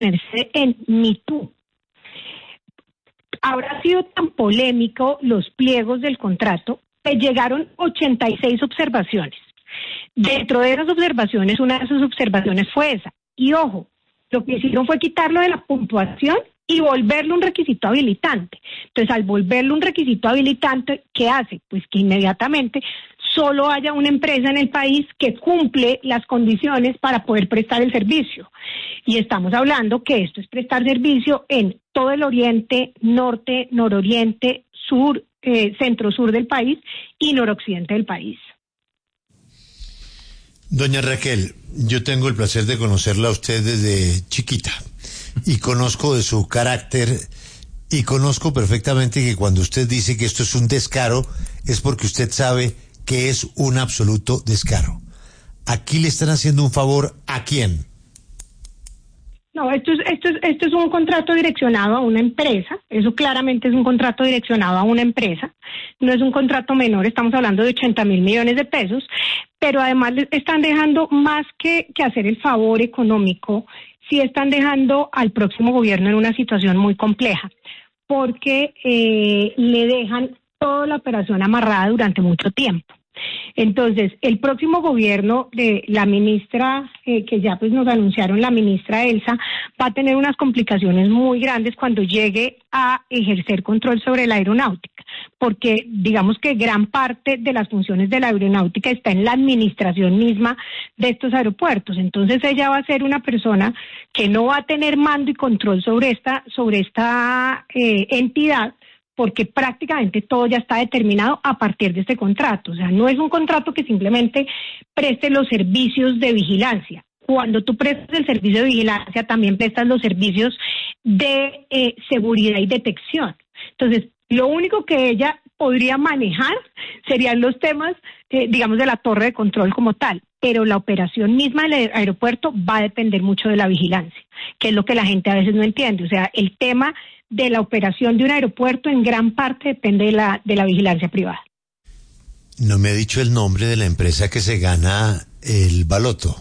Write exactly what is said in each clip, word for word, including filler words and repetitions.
ponerse en MeToo. Habrá sido tan polémico los pliegos del contrato que llegaron ochenta y seis observaciones. Dentro de esas observaciones, una de esas observaciones fue esa. Y ojo, lo que hicieron fue quitarlo de la puntuación y volverlo un requisito habilitante. Entonces, al volverlo un requisito habilitante, ¿qué hace? Pues que inmediatamente solo haya una empresa en el país que cumple las condiciones para poder prestar el servicio. Y estamos hablando que esto es prestar servicio en todo el oriente, norte, nororiente, sur, eh, centro-sur del país y noroccidente del país. Doña Raquel, yo tengo el placer de conocerla a usted desde chiquita y conozco de su carácter y conozco perfectamente que cuando usted dice que esto es un descaro es porque usted sabe que es un absoluto descaro. Aquí le están haciendo un favor ¿a quién? No, esto es, esto es, esto es un contrato direccionado a una empresa, eso claramente es un contrato direccionado a una empresa, no es un contrato menor, estamos hablando de ochenta mil millones de pesos, pero además le están dejando más que, que hacer el favor económico, sí están dejando al próximo gobierno en una situación muy compleja, porque eh, le dejan toda la operación amarrada durante mucho tiempo. Entonces, el próximo gobierno de la ministra, eh, que ya pues nos anunciaron, la ministra Elsa, va a tener unas complicaciones muy grandes cuando llegue a ejercer control sobre la aeronáutica, porque digamos que gran parte de las funciones de la aeronáutica está en la administración misma de estos aeropuertos. Entonces, ella va a ser una persona que no va a tener mando y control sobre esta, sobre esta eh, entidad, porque prácticamente todo ya está determinado a partir de este contrato. O sea, no es un contrato que simplemente preste los servicios de vigilancia. Cuando tú prestas el servicio de vigilancia, también prestas los servicios de eh, seguridad y detección. Entonces, lo único que ella podría manejar serían los temas, eh, digamos, de la torre de control como tal, pero la operación misma del aeropuerto va a depender mucho de la vigilancia, que es lo que la gente a veces no entiende. O sea, el tema de la operación de un aeropuerto en gran parte depende de la, de la vigilancia privada. No me ha dicho el nombre de la empresa que se gana el baloto.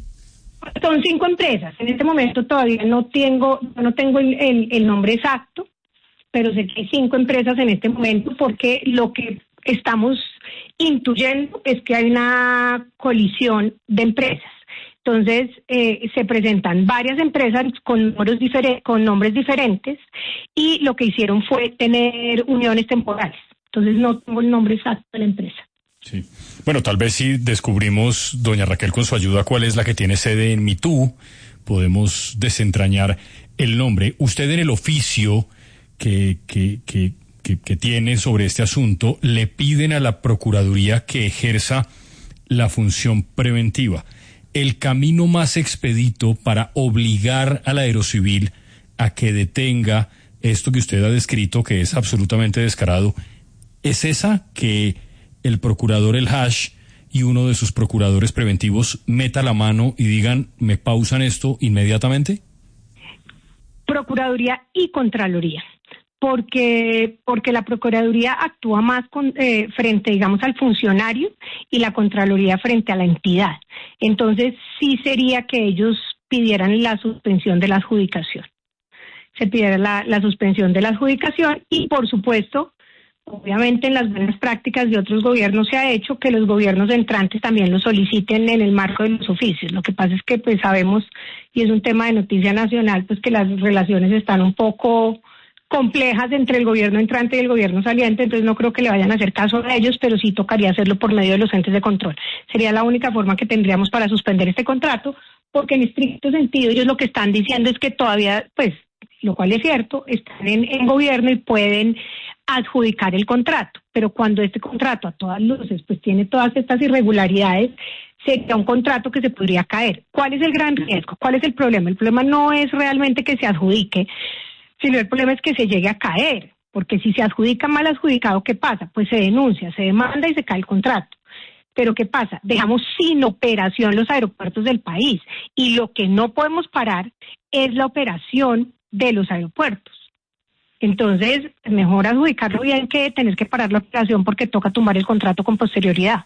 Son cinco empresas. En este momento todavía no tengo, no tengo el, el, el nombre exacto, pero sé que hay cinco empresas en este momento porque lo que estamos intuyendo es que hay una colisión de empresas. Entonces, eh, se presentan varias empresas con nombres, difere- con nombres diferentes y lo que hicieron fue tener uniones temporales. Entonces, no tengo el nombre exacto de la empresa. Sí. Bueno, tal vez si descubrimos, doña Raquel, con su ayuda, cuál es la que tiene sede en MeToo, podemos desentrañar el nombre. Usted en el oficio que, que, que, que, que tiene sobre este asunto, le piden a la Procuraduría que ejerza la función preventiva. El camino más expedito para obligar a la Aerocivil a que detenga esto que usted ha descrito, que es absolutamente descarado, ¿es esa que el procurador El Hash y uno de sus procuradores preventivos meta la mano y digan, me pausan esto inmediatamente? Procuraduría y Contraloría. Porque, porque la Procuraduría actúa más con, eh, frente, digamos, al funcionario y la Contraloría frente a la entidad. Entonces, sí sería que ellos pidieran la suspensión de la adjudicación. Se pidiera la, la suspensión de la adjudicación y, por supuesto, obviamente en las buenas prácticas de otros gobiernos se ha hecho que los gobiernos entrantes también lo soliciten en el marco de los oficios. Lo que pasa es que, pues, sabemos, y es un tema de noticia nacional, pues que las relaciones están un poco complejas entre el gobierno entrante y el gobierno saliente, entonces no creo que le vayan a hacer caso a ellos, pero sí tocaría hacerlo por medio de los entes de control. Sería la única forma que tendríamos para suspender este contrato, porque en estricto sentido ellos lo que están diciendo es que todavía, pues, lo cual es cierto, están en, en gobierno y pueden adjudicar el contrato, pero cuando este contrato a todas luces pues tiene todas estas irregularidades, sería un contrato que se podría caer. ¿Cuál es el gran riesgo? ¿Cuál es el problema? El problema no es realmente que se adjudique, sino el problema es que se llegue a caer, porque si se adjudica mal adjudicado, ¿qué pasa? Pues se denuncia, se demanda y se cae el contrato. Pero ¿qué pasa? Dejamos sin operación los aeropuertos del país y lo que no podemos parar es la operación de los aeropuertos. Entonces, mejor adjudicarlo bien que tener que parar la operación porque toca tumbar el contrato con posterioridad.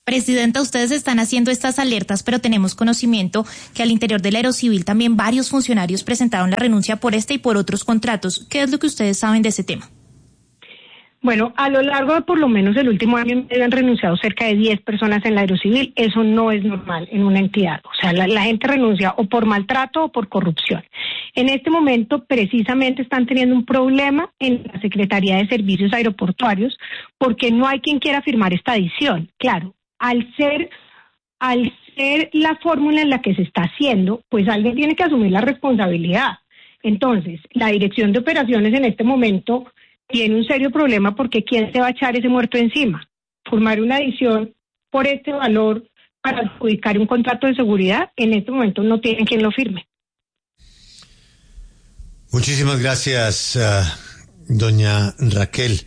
Presidenta, ustedes están haciendo estas alertas, pero tenemos conocimiento que al interior del Aerocivil también varios funcionarios presentaron la renuncia por este y por otros contratos. ¿Qué es lo que ustedes saben de ese tema? Bueno, a lo largo de por lo menos el último año y medio han renunciado cerca de diez personas en la Aerocivil. Eso no es normal en una entidad. O sea, la, la gente renuncia o por maltrato o por corrupción. En este momento, precisamente, están teniendo un problema en la Secretaría de Servicios Aeroportuarios porque no hay quien quiera firmar esta adición. Claro, al ser, al ser la fórmula en la que se está haciendo, pues alguien tiene que asumir la responsabilidad. Entonces, la Dirección de Operaciones en este momento tiene un serio problema porque ¿quién se va a echar ese muerto encima? Formar una adición por este valor para adjudicar un contrato de seguridad, en este momento no tienen quien lo firme. Muchísimas gracias, uh, doña Raquel.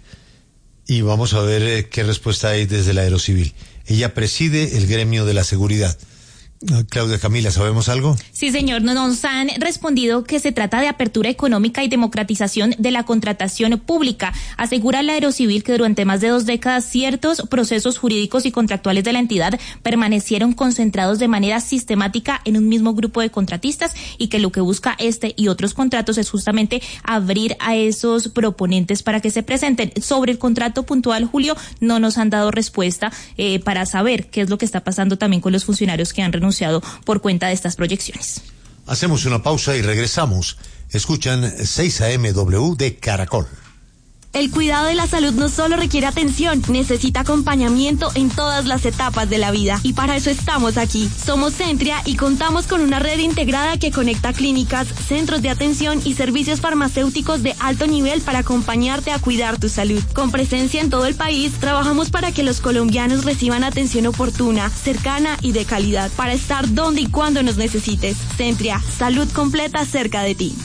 Y vamos a ver eh, qué respuesta hay desde la Aerocivil. Ella preside el gremio de la seguridad. Claudia Camila, ¿sabemos algo? Sí, señor, nos han respondido que se trata de apertura económica y democratización de la contratación pública. Asegura la Aerocivil que durante más de dos décadas ciertos procesos jurídicos y contractuales de la entidad permanecieron concentrados de manera sistemática en un mismo grupo de contratistas y que lo que busca este y otros contratos es justamente abrir a esos proponentes para que se presenten. Sobre el contrato puntual, Julio, no nos han dado respuesta eh, para saber qué es lo que está pasando también con los funcionarios que han renunciado por cuenta de estas proyecciones. Hacemos una pausa y regresamos. Escuchan seis A M W de Caracol. El cuidado de la salud no solo requiere atención, necesita acompañamiento en todas las etapas de la vida. Y para eso estamos aquí. Somos Centria y contamos con una red integrada que conecta clínicas, centros de atención y servicios farmacéuticos de alto nivel para acompañarte a cuidar tu salud. Con presencia en todo el país, trabajamos para que los colombianos reciban atención oportuna, cercana y de calidad, para estar donde y cuando nos necesites. Centria, salud completa cerca de ti.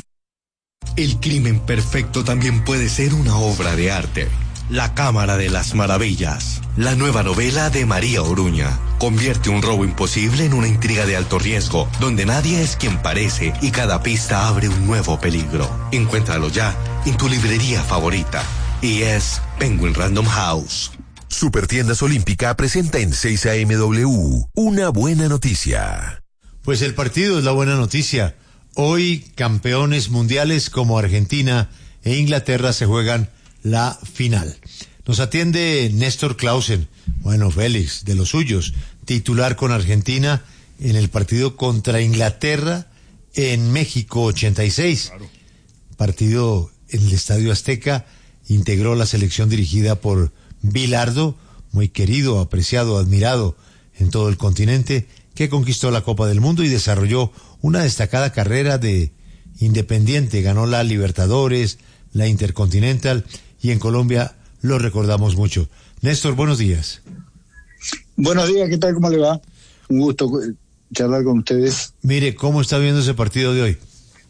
El crimen perfecto también puede ser una obra de arte. La Cámara de las Maravillas, la nueva novela de María Oruña, convierte un robo imposible en una intriga de alto riesgo, donde nadie es quien parece y cada pista abre un nuevo peligro. Encuéntralo ya en tu librería favorita. Y es Penguin Random House. Supertiendas Olímpica presenta en seis A M W una buena noticia. Pues el partido es la buena noticia. Hoy, campeones mundiales como Argentina e Inglaterra se juegan la final. Nos atiende Néstor Clausen, bueno, Félix, de los suyos, titular con Argentina en el partido contra Inglaterra en México ochenta y seis. Claro. Partido en el Estadio Azteca, integró la selección dirigida por Bilardo, muy querido, apreciado, admirado en todo el continente, que conquistó la Copa del Mundo y desarrolló una destacada carrera de Independiente. Ganó la Libertadores, la Intercontinental y en Colombia lo recordamos mucho. Néstor, buenos días. Buenos días, ¿qué tal? ¿Cómo le va? Un gusto charlar con ustedes. Mire, ¿cómo está viendo ese partido de hoy?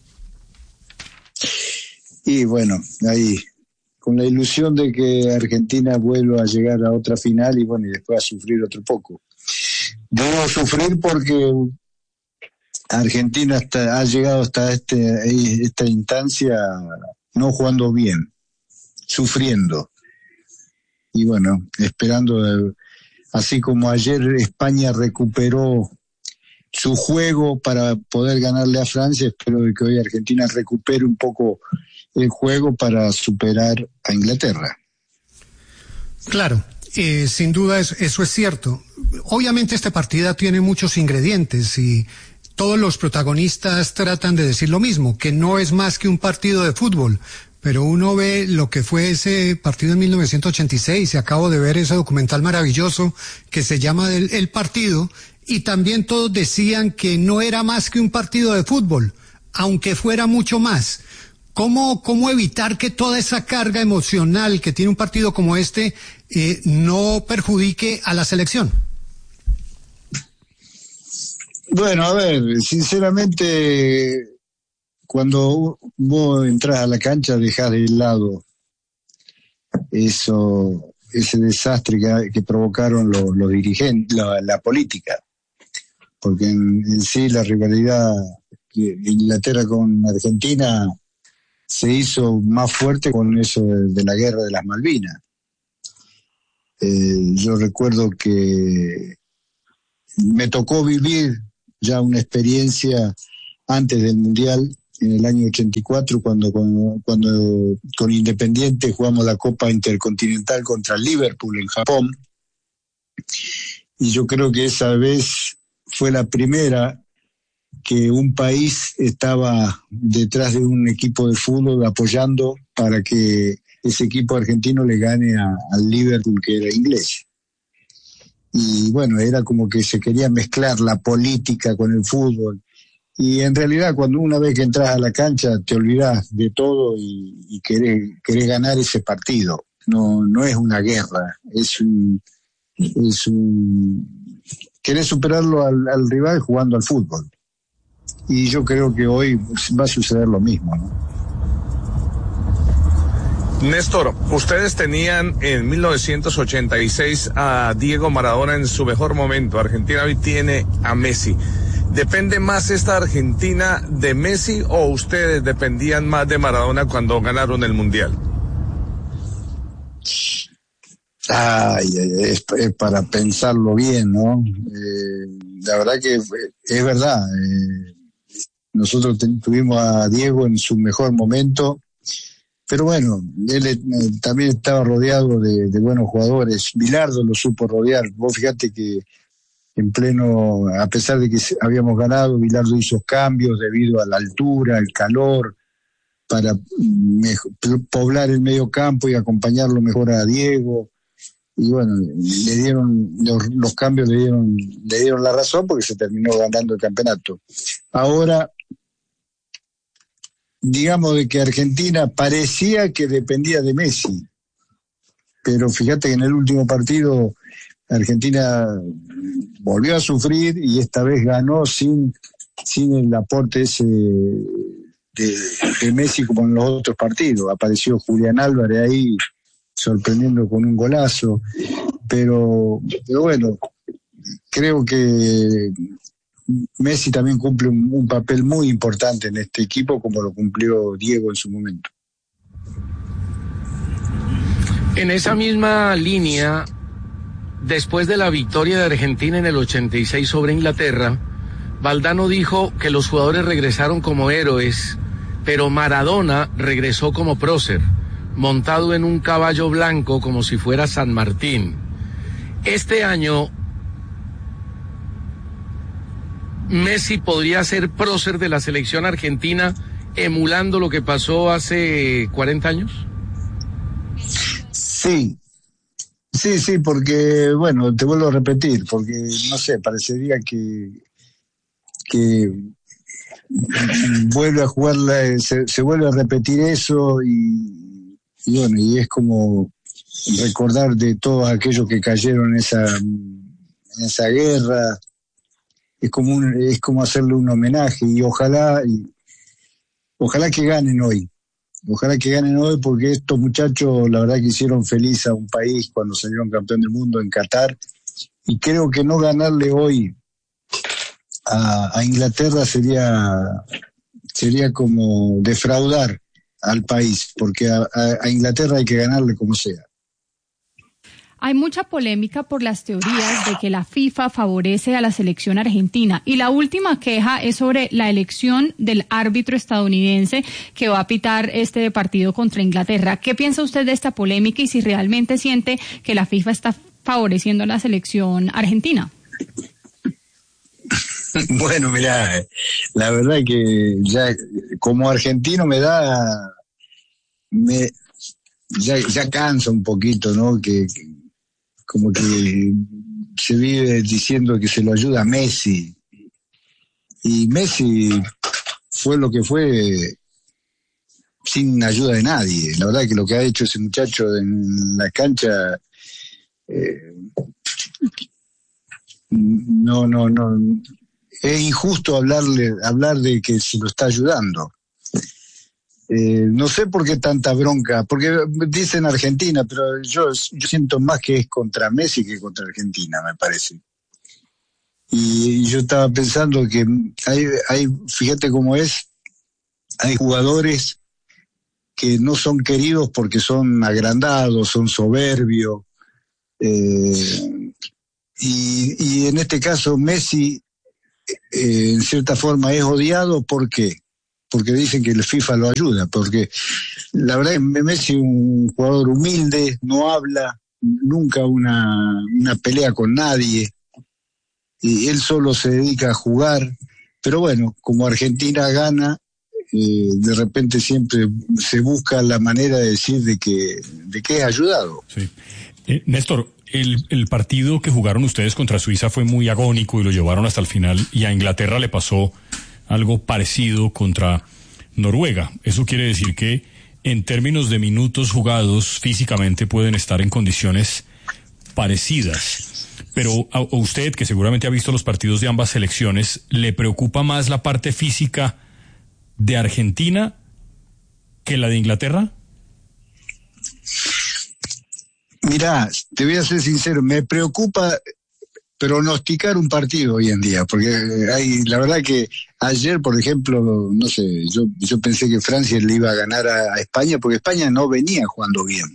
Y bueno, ahí, con la ilusión de que Argentina vuelva a llegar a otra final y bueno, y después a sufrir otro poco. Debo sufrir porque Argentina hasta, ha llegado hasta este, esta instancia no jugando bien, sufriendo. Y bueno, esperando, así como ayer España recuperó su juego para poder ganarle a Francia, espero que hoy Argentina recupere un poco el juego para superar a Inglaterra. Claro. Eh, sin duda es, eso es cierto. Obviamente este partido tiene muchos ingredientes y todos los protagonistas tratan de decir lo mismo, que no es más que un partido de fútbol, pero uno ve lo que fue ese partido en mil novecientos ochenta y seis y acabo de ver ese documental maravilloso que se llama El, El Partido y también todos decían que no era más que un partido de fútbol, aunque fuera mucho más. ¿Cómo, cómo evitar que toda esa carga emocional que tiene un partido como este eh, no perjudique a la selección? Bueno, a ver, sinceramente, cuando vos entras a la cancha dejás de lado eso, ese desastre que, que provocaron los, los dirigentes, la, la política, porque en, en sí la rivalidad de Inglaterra con Argentina se hizo más fuerte con eso de, de la guerra de las Malvinas. Eh, yo recuerdo que me tocó vivir ya una experiencia antes del Mundial, en el año ochenta y cuatro, cuando, cuando, cuando con Independiente jugamos la Copa Intercontinental contra el Liverpool en Japón. Y yo creo que esa vez fue la primera que un país estaba detrás de un equipo de fútbol apoyando para que ese equipo argentino le gane a, al Liverpool, que era inglés. Y bueno, era como que se quería mezclar la política con el fútbol. Y en realidad cuando una vez que entras a la cancha te olvidas de todo y, y querés, querés ganar ese partido. No, no es una guerra, es un, es un, querés superarlo al, al rival jugando al fútbol. Y yo creo que hoy va a suceder lo mismo, ¿no? Néstor, ustedes tenían en mil novecientos ochenta y seis a Diego Maradona en su mejor momento. Argentina hoy tiene a Messi. ¿Depende más esta Argentina de Messi o ustedes dependían más de Maradona cuando ganaron el Mundial? Ay, es, es para pensarlo bien, ¿no? Eh, la verdad que es verdad. Eh, nosotros ten, tuvimos a Diego en su mejor momento, pero bueno, él eh, también estaba rodeado de, de buenos jugadores. Bilardo lo supo rodear. Vos fíjate que en pleno, a pesar de que habíamos ganado, Bilardo hizo cambios debido a la altura, el calor, para mejor, poblar el medio campo y acompañarlo mejor a Diego. Y bueno, le dieron, los, los cambios le dieron, le dieron la razón porque se terminó ganando el campeonato. Ahora, digamos de que Argentina parecía que dependía de Messi, pero fíjate que en el último partido Argentina volvió a sufrir y esta vez ganó sin, sin el aporte ese de, de Messi como en los otros partidos. Apareció Julián Álvarez ahí sorprendiendo con un golazo, pero, pero bueno, creo que Messi también cumple un, un papel muy importante en este equipo como lo cumplió Diego en su momento. En esa misma línea, después de la victoria de Argentina en el ochenta y seis sobre Inglaterra, Valdano dijo que los jugadores regresaron como héroes, pero Maradona regresó como prócer, montado en un caballo blanco como si fuera San Martín. Este año, Messi podría ser prócer de la selección argentina, emulando lo que pasó hace cuarenta años. Sí. Sí, sí, porque, bueno, te vuelvo a repetir, porque, no sé, parecería que, que vuelve a jugar, la, se, se vuelve a repetir eso y, y, bueno, y es como recordar de todos aquellos que cayeron en esa, en esa guerra, es como un, es como hacerle un homenaje y ojalá, y, ojalá que ganen hoy. Ojalá que ganen hoy porque estos muchachos la verdad que hicieron feliz a un país cuando salieron campeón del mundo en Qatar y creo que no ganarle hoy a, a Inglaterra sería sería como defraudar al país porque a, a, a Inglaterra hay que ganarle como sea. Hay mucha polémica por las teorías de que la FIFA favorece a la selección argentina y la última queja es sobre la elección del árbitro estadounidense que va a pitar este partido contra Inglaterra. ¿Qué piensa usted de esta polémica y si realmente siente que la FIFA está favoreciendo a la selección argentina? Bueno, mirá, la verdad que ya como argentino me da, me ya, ya cansa un poquito, ¿no? Que, que como que se vive diciendo que se lo ayuda a Messi. Y Messi fue lo que fue sin ayuda de nadie. La verdad que lo que ha hecho ese muchacho en la cancha, eh, no, no, no. Es injusto hablarle, hablar de que se lo está ayudando. Eh, no sé por qué tanta bronca, porque dicen Argentina, pero yo, yo siento más que es contra Messi que contra Argentina, me parece. Y, y yo estaba pensando que hay, hay, fíjate cómo es, hay jugadores que no son queridos porque son agrandados, son soberbios, Eh, y, y en este caso Messi, eh, en cierta forma, es odiado. ¿Por qué? Porque dicen que el FIFA lo ayuda, porque la verdad es que Messi es un jugador humilde, no habla nunca una, una pelea con nadie, y él solo se dedica a jugar, pero bueno, como Argentina gana, eh, de repente siempre se busca la manera de decir de que, de que es ayudado. Sí. Eh, Néstor, el, el partido que jugaron ustedes contra Suiza fue muy agónico y lo llevaron hasta el final, y a Inglaterra le pasó algo parecido contra Noruega. Eso quiere decir que en términos de minutos jugados físicamente pueden estar en condiciones parecidas. Pero a usted, que seguramente ha visto los partidos de ambas selecciones, ¿le preocupa más la parte física de Argentina que la de Inglaterra? Mirá, te voy a ser sincero, me preocupa pronosticar un partido hoy en día, porque hay, la verdad que ayer, por ejemplo, no sé, yo, yo pensé que Francia le iba a ganar a, a España, porque España no venía jugando bien.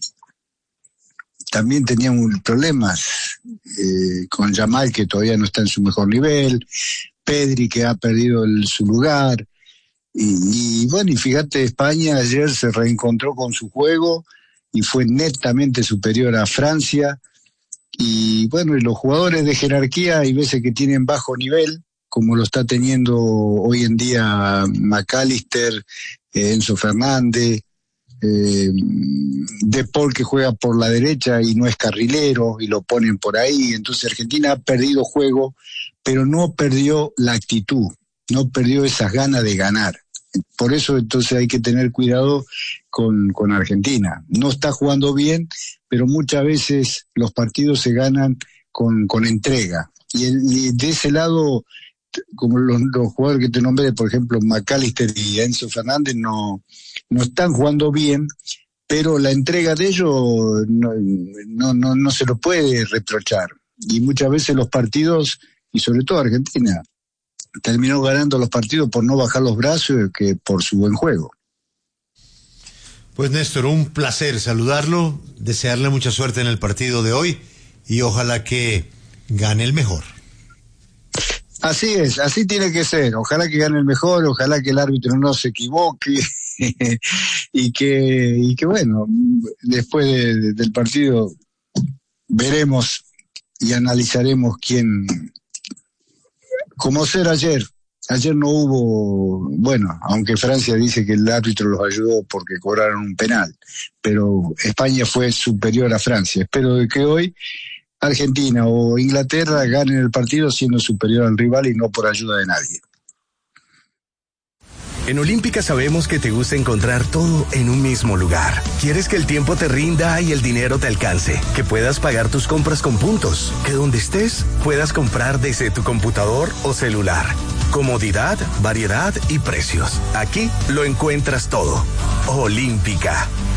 También tenía un, problemas eh, con Yamal, que todavía no está en su mejor nivel, Pedri, que ha perdido el, su lugar, y, y bueno, y fíjate, España ayer se reencontró con su juego y fue netamente superior a Francia. Y bueno, y los jugadores de jerarquía hay veces que tienen bajo nivel, como lo está teniendo hoy en día McAllister, eh, Enzo Fernández, eh, De Paul, que juega por la derecha y no es carrilero, y lo ponen por ahí. Entonces Argentina ha perdido juego, pero no perdió la actitud, no perdió esas ganas de ganar. Por eso entonces hay que tener cuidado con, con Argentina. No está jugando bien, pero muchas veces los partidos se ganan con, con entrega. Y, el, y de ese lado, como los, los jugadores que te nombré, por ejemplo, McAllister y Enzo Fernández, no, no están jugando bien, pero la entrega de ellos no, no, no, no se lo puede reprochar. Y muchas veces los partidos, y sobre todo Argentina, terminó ganando los partidos por no bajar los brazos que por su buen juego. Pues Néstor, un placer saludarlo, desearle mucha suerte en el partido de hoy y ojalá que gane el mejor. Así es, así tiene que ser, ojalá que gane el mejor, ojalá que el árbitro no se equivoque y que y que bueno, después de, de, del partido veremos y analizaremos quién, como ser ayer. Ayer no hubo, bueno, aunque Francia dice que el árbitro los ayudó porque cobraron un penal, pero España fue superior a Francia. Espero que hoy Argentina o Inglaterra ganen el partido siendo superior al rival y no por ayuda de nadie. En Olímpica sabemos que te gusta encontrar todo en un mismo lugar. Quieres que el tiempo te rinda y el dinero te alcance, que puedas pagar tus compras con puntos, que donde estés puedas comprar desde tu computador o celular. Comodidad, variedad y precios. Aquí lo encuentras todo. Olímpica,